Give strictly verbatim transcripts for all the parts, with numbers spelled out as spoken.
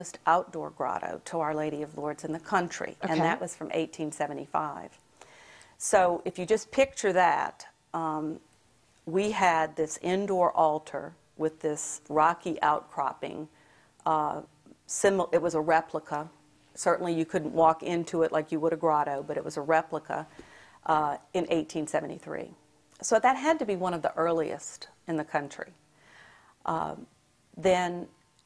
outdoor grotto to Our Lady of Lourdes in the country, Okay. and that was from eighteen seventy-five. So if you just picture that, um, we had this indoor altar with this rocky outcropping. Uh, sim it was a replica. Certainly you couldn't walk into it like you would a grotto, but it was a replica uh, in eighteen seventy-three. So that had to be one of the earliest in the country. Um, then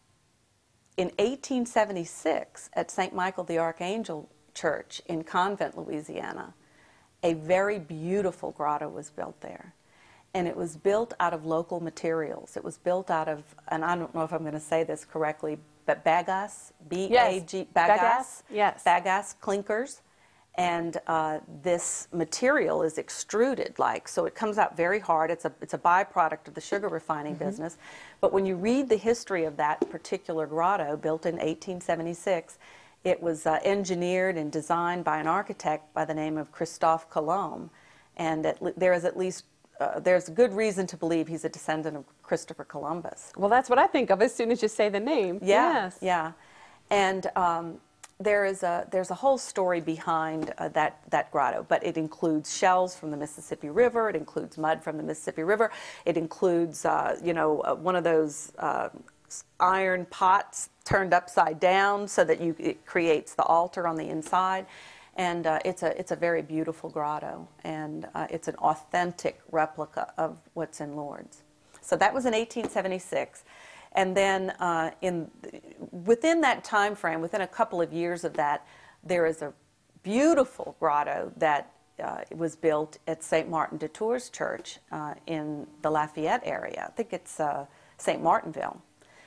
in eighteen seventy-six, at Saint Michael the Archangel Church in Convent, Louisiana, a very beautiful grotto was built there. And it was built out of local materials. It was built out of, and I don't know if I'm going to say this correctly, but bagasse, B A G, Yes. bagasse, Bagasse, yes. bagasse clinkers. And uh, this material is extruded like, so it comes out very hard. It's a, it's a byproduct of the sugar refining mm-hmm. business. But when you read the history of that particular grotto, built in eighteen seventy-six, it was uh, engineered and designed by an architect by the name of Christophe Colomb. And at there is at least, uh, there's good reason to believe he's a descendant of Christopher Columbus. Well, that's what I think of as soon as you say the name. Yeah, yes. yeah. And um, There is a, there's a whole story behind uh, that, that grotto, but it includes shells from the Mississippi River, it includes mud from the Mississippi River, it includes, uh, you know, uh, one of those uh, iron pots turned upside down so that you, it creates the altar on the inside. And uh, it's, a, it's a very beautiful grotto, and uh, it's an authentic replica of what's in Lourdes. So that was in eighteen seventy-six. And then uh, in, within that time frame, within a couple of years of that, there is a beautiful grotto that uh, was built at Saint Martin de Tours Church uh, in the Lafayette area. I think it's uh, Saint Martinville.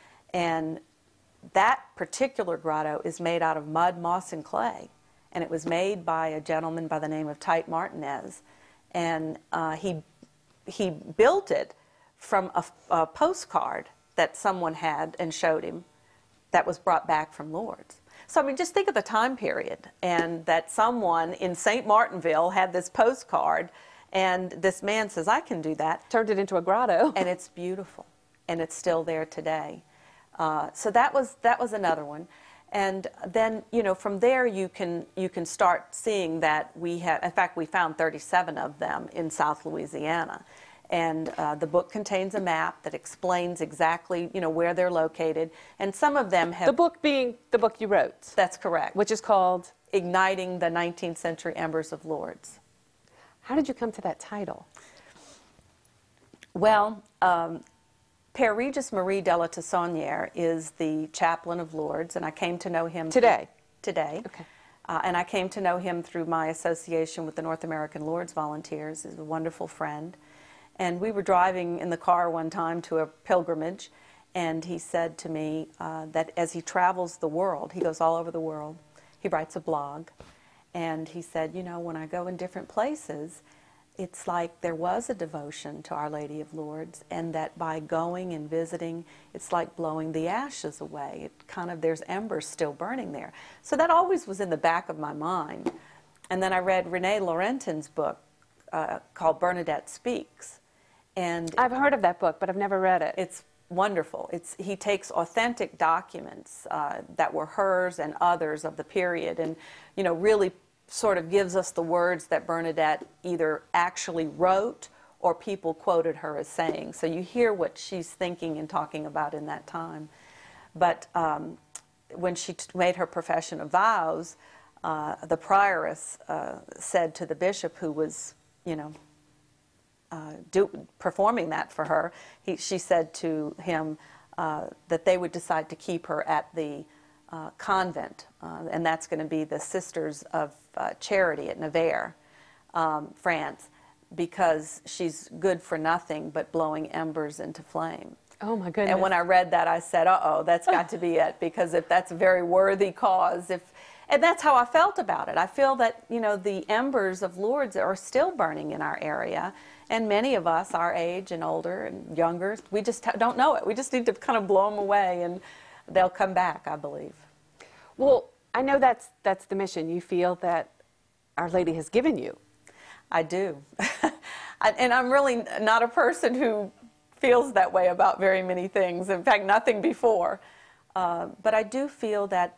And that particular grotto is made out of mud, moss, and clay. And it was made by a gentleman by the name of Tite Martinez. And uh, he, he built it from a, a postcard that someone had and showed him that was brought back from Lourdes. So I mean, just think of the time period, and that someone in Saint Martinville had this postcard, and this man says, I can do that. Turned it into a grotto. And it's beautiful, and it's still there today. Uh, so that was, that was another one. And then, you know, from there you can, you can start seeing that we have, in fact, we found thirty-seven of them in South Louisiana. And uh, the book contains a map that explains exactly, you know, where they're located. And some of them have... The book being the book you wrote. That's correct. Which is called? Igniting the nineteenth Century Embers of Lourdes. How did you come to that title? Well, um, Père Regis Marie de la Tessonnière is the chaplain of Lourdes, and I came to know him... Today? Today. Okay. Uh, and I came to know him through my association with the North American Lourdes Volunteers. He's a wonderful friend. And we were driving in the car one time to a pilgrimage, and he said to me uh, that as he travels the world, he goes all over the world, he writes a blog, and he said, you know, when I go in different places, it's like there was a devotion to Our Lady of Lourdes, and that by going and visiting, it's like blowing the ashes away. It kind of, there's embers still burning there. So that always was in the back of my mind. And then I read Renée Laurentin's book uh, called Bernadette Speaks. And I've heard of that book, but I've never read it. It's wonderful. It's, he takes authentic documents uh, that were hers and others of the period, and, you know, really sort of gives us the words that Bernadette either actually wrote or people quoted her as saying. So you hear what she's thinking and talking about in that time. But um, when she t made her profession of vows, uh, the prioress uh, said to the bishop who was, you know, Uh, do, performing that for her, he, she said to him uh, that they would decide to keep her at the uh, convent, uh, and that's going to be the Sisters of uh, Charity at Nevers, um, France, because she's good for nothing but blowing embers into flame. Oh my goodness. And when I read that, I said, uh-oh, that's got to be it, because if that's a very worthy cause, if, and that's how I felt about it. I feel that, you know, the embers of Lourdes are still burning in our area, and many of us, our age and older and younger, we just don't know it. We just need to kind of blow them away, and they'll come back, I believe. Well, I know that's, that's the mission you feel that Our Lady has given you. I do. I, and I'm really not a person who feels that way about very many things. In fact, nothing before. Uh, but I do feel that